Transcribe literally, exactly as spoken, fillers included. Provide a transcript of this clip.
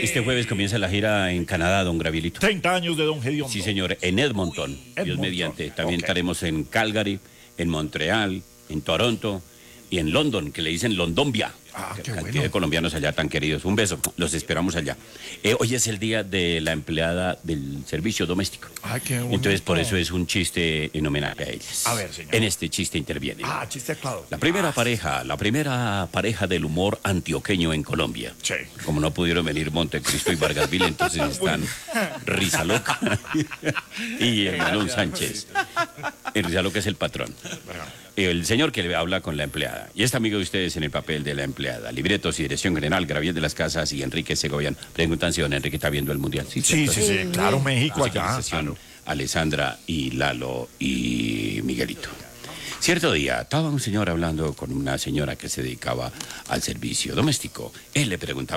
Este jueves comienza la gira en Canadá, don Gabrielito. treinta años de Don Gediondo. Sí, señor, en Edmonton, Dios Edmonton. mediante. También Ok. estaremos en Calgary, en Montreal, en Toronto y en London, que le dicen Londombia. Ah, qué Cantidad bueno. de colombianos allá tan queridos. Un beso, los esperamos allá. Eh, hoy es el día de la empleada del servicio doméstico. Ay, qué bonito. Entonces, por eso es un chiste en homenaje a ellas. A ver, señor. En este chiste interviene. Ah, chiste claro. La primera Ah, pareja, la primera pareja del humor antioqueño en Colombia. Sí. Como no pudieron venir Montecristo y Vargasville, entonces están Risa Loca y el Manuel Sánchez. El Risa Loca es el patrón. El señor que le habla con la empleada. Y está amigo de ustedes en el papel de la empleada. Libretos y dirección general, Gabriel de las Casas y Enrique Segovian. Preguntan si don Enrique está viendo el Mundial. Sí, ¿cierto? sí, sí, claro, México allá. Musicalización, Alessandra y Lalo y Miguelito. Cierto día, estaba un señor hablando con una señora que se dedicaba al servicio doméstico. Él le preguntaba